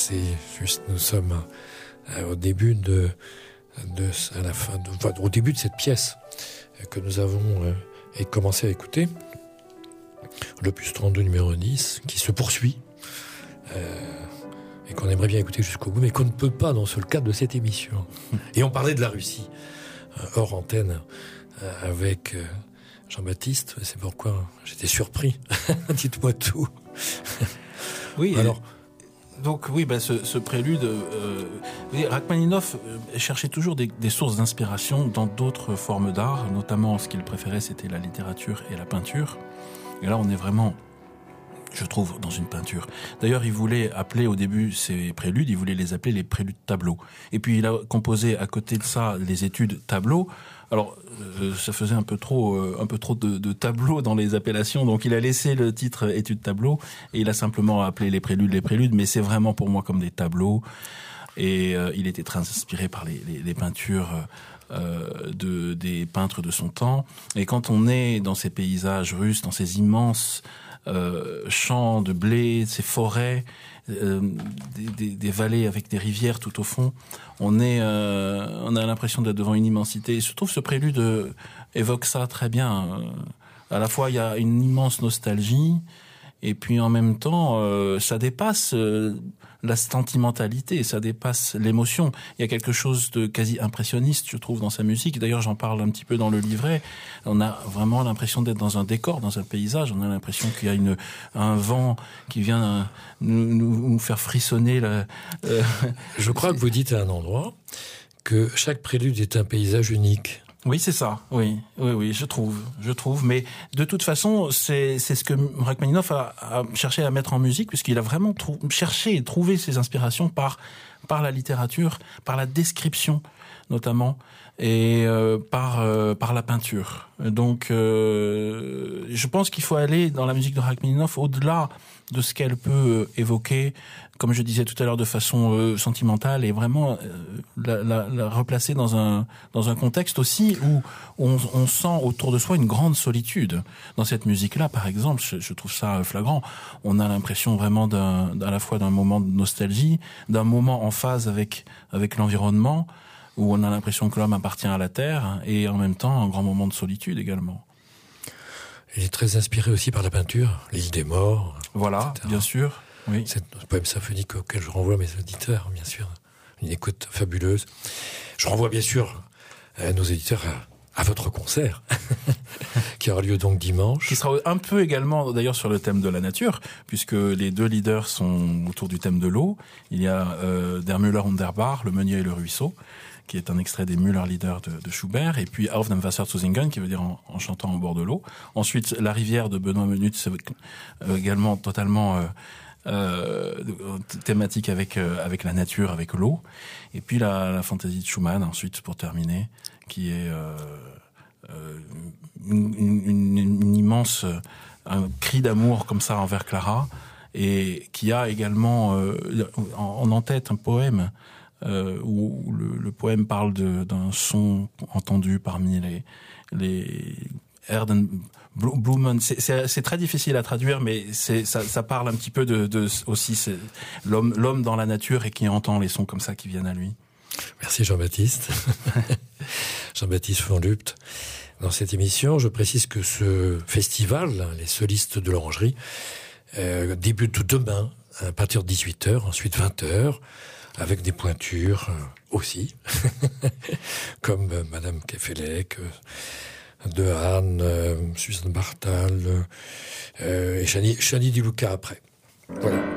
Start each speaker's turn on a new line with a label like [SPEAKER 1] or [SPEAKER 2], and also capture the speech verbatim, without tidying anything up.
[SPEAKER 1] c'est juste, nous sommes au début de, de à la fin, de, enfin, au début de cette pièce que nous avons euh, commencé à écouter, l'opus trente-deux numéro dix, qui se poursuit euh, et qu'on aimerait bien écouter jusqu'au bout, mais qu'on ne peut pas dans le cadre de cette émission. Et on parlait de la Russie euh, hors antenne euh, avec euh, Jean-Baptiste. C'est pourquoi j'étais surpris. Dites-moi tout.
[SPEAKER 2] Oui.
[SPEAKER 1] Alors.
[SPEAKER 2] Donc oui, bah, ce, ce prélude, euh, Rachmaninov cherchait toujours des, des sources d'inspiration dans d'autres formes d'art, notamment ce qu'il préférait, c'était la littérature et la peinture. Et là, on est vraiment, je trouve, dans une peinture. D'ailleurs, il voulait appeler au début ces préludes, il voulait les appeler les préludes tableaux. Et puis il a composé à côté de ça les études tableaux. Alors, euh, ça faisait un peu trop, euh, un peu trop de, de tableaux dans les appellations, donc il a laissé le titre études tableaux et il a simplement appelé les préludes les préludes, mais c'est vraiment pour moi comme des tableaux. Et euh, il était très inspiré par les, les, les peintures euh, de des peintres de son temps. Et quand on est dans ces paysages russes, dans ces immenses euh, champs de blé, ces forêts, euh, des, des, des vallées avec des rivières tout au fond, on est, euh, on a l'impression d'être devant une immensité. Et je trouve ce prélude euh, évoque ça très bien. Euh, à la fois, il y a une immense nostalgie, et puis en même temps, euh, ça dépasse euh, la sentimentalité, ça dépasse l'émotion. Il y a quelque chose de quasi impressionniste, je trouve, dans sa musique. D'ailleurs, j'en parle un petit peu dans le livret. On a vraiment l'impression d'être dans un décor, dans un paysage. On a l'impression qu'il y a une, un vent qui vient euh, nous, nous, nous faire frissonner. Là. Euh,
[SPEAKER 1] je crois que vous dites à un endroit que chaque prélude est un paysage unique.
[SPEAKER 2] Oui, c'est ça. Oui, oui, oui, je trouve, je trouve. Mais de toute façon, c'est c'est ce que Rachmaninov a, a cherché à mettre en musique, puisqu'il a vraiment trou- cherché et trouvé ses inspirations par par la littérature, par la description notamment, et euh, par euh, par la peinture. Donc, euh, je pense qu'il faut aller dans la musique de Rachmaninov au-delà de ce qu'elle peut évoquer, comme je disais tout à l'heure, de façon euh, sentimentale, et vraiment euh, la, la, la replacer dans un dans un contexte aussi où on, on sent autour de soi une grande solitude. Dans cette musique-là, par exemple, je, je trouve ça flagrant. On a l'impression vraiment d'un, à la fois d'un moment de nostalgie, d'un moment en phase avec avec l'environnement, où on a l'impression que l'homme appartient à la terre, et en même temps un grand moment de solitude également.
[SPEAKER 1] Il est très inspiré aussi par la peinture, l'île des morts.
[SPEAKER 2] Voilà, et cetera. Bien sûr. Oui.
[SPEAKER 1] C'est un poème symphonique auquel je renvoie mes auditeurs, bien sûr. Une écoute fabuleuse. Je renvoie bien sûr à nos éditeurs à, à votre concert, qui aura lieu donc dimanche.
[SPEAKER 2] Qui sera un peu également d'ailleurs sur le thème de la nature, puisque les deux leaders sont autour du thème de l'eau. Il y a euh, Der Müller und der Bach, le meunier et le ruisseau, qui est un extrait des Müller-Lieder de, de Schubert, et puis Auf dem Wasser zu singen, qui veut dire en, en chantant au bord de l'eau. Ensuite, La rivière de Benoît Menutz, euh, également totalement euh, euh, thématique avec euh, avec la nature, avec l'eau. Et puis la, la fantaisie de Schumann, ensuite, pour terminer, qui est euh, euh, une, une, une immense, un cri d'amour comme ça envers Clara, et qui a également euh, en, en tête un poème Euh, où le, le poème parle de, d'un son entendu parmi les les Erdenblumen. C'est, c'est, c'est très difficile à traduire, mais c'est, ça, ça parle un petit peu de, de aussi c'est l'homme, l'homme dans la nature et qui entend les sons comme ça qui viennent à lui.
[SPEAKER 1] Merci Jean-Baptiste. Jean-Baptiste von Lupt. Dans cette émission, je précise que ce festival, les solistes de l'Orangerie, euh, débute demain à partir de dix-huit heures, ensuite vingt heures. Avec des pointures euh, aussi, comme euh, Madame Kefelec, euh, De Hahn, euh, Suzanne Bartal euh, et Chani, Chani Di Luca après. Voilà.